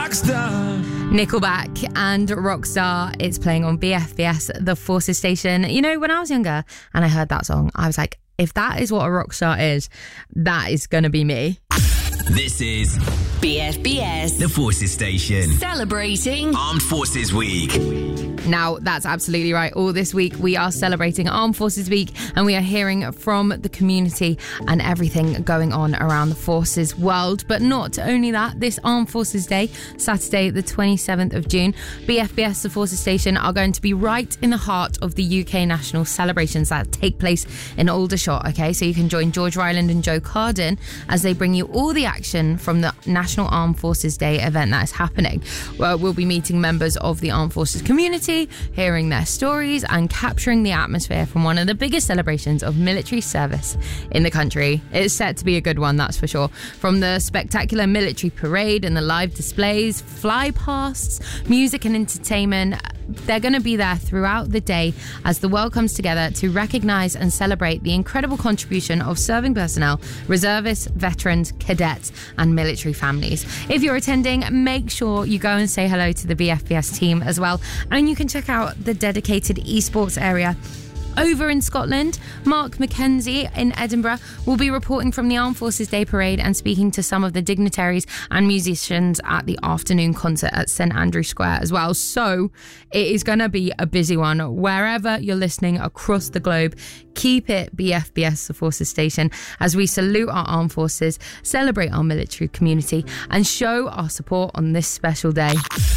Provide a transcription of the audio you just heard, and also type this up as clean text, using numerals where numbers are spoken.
Rockstar. Nickelback and Rockstar. It's playing on BFBS, the Forces station. You know, when I was younger and I heard that song, I was like, if that is what a rock star is, that is going to be me. This is BFBS, the Forces station, celebrating Armed Forces Week. Now, that's absolutely right. All this week, we are celebrating Armed Forces Week and we are hearing from the community and everything going on around the Forces world. But not only that, this Armed Forces Day, Saturday, the 27th of June, BFBS, the Forces station, are going to be right in the heart of the UK national celebrations that take place in Aldershot. Okay, so you can join George Ryland and Joe Carden as they bring you all the action from the National Armed Forces Day event that is happening. Well, we'll be meeting members of the Armed Forces community, hearing their stories and capturing the atmosphere from one of the biggest celebrations of military service in the country. It's set to be a good one, that's for sure. From the spectacular military parade and the live displays, fly pasts, music and entertainment, they're going to be there throughout the day as the world comes together to recognise and celebrate the incredible contribution of serving personnel, reservists, veterans, cadets and military families. If you're attending, make sure you go and say hello to the BFBS team as well, and you can check out the dedicated esports area. Over in Scotland, Mark McKenzie in Edinburgh will be reporting from the Armed Forces Day Parade and speaking to some of the dignitaries and musicians at the afternoon concert at St Andrew Square as well. So it is going to be a busy one. Wherever you're listening across the globe, keep it BFBS, the Forces station, as we salute our armed forces, celebrate our military community and show our support on this special day.